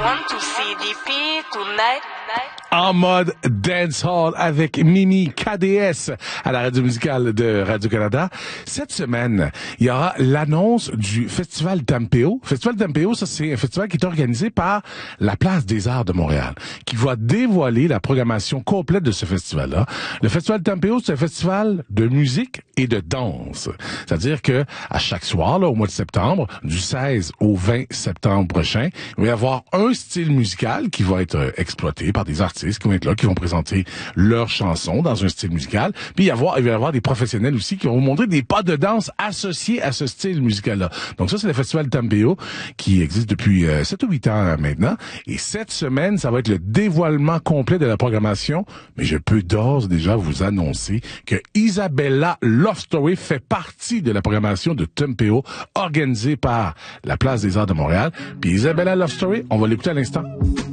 want to see DP tonight? En mode dancehall avec Mimi KDS à la radio musicale de Radio-Canada. Cette semaine, il y aura l'annonce du Festival Tampéo. Festival Tampéo, ça c'est un festival qui est organisé par la Place des Arts de Montréal, qui va dévoiler la programmation complète de ce festival-là. Le Festival Tampéo, c'est un festival de musique et de danse. C'est-à-dire que à chaque soir, là, au mois de septembre, du 16 au 20 septembre prochain, il va y avoir un style musical qui va être exploité par des artistes qui vont être là, qui vont présenter leurs chansons dans un style musical. Puis il va y avoir des professionnels aussi qui vont vous montrer des pas de danse associés à ce style musical-là. Donc ça, c'est le Festival Tampéo qui existe depuis 7 ou 8 ans maintenant. Et cette semaine, ça va être le dévoilement complet de la programmation. Mais je peux d'ores et déjà vous annoncer que Isabella Love Story fait partie de la programmation de Tampéo organisée par la Place des Arts de Montréal. Puis Isabella Love Story, on va l'écouter à l'instant.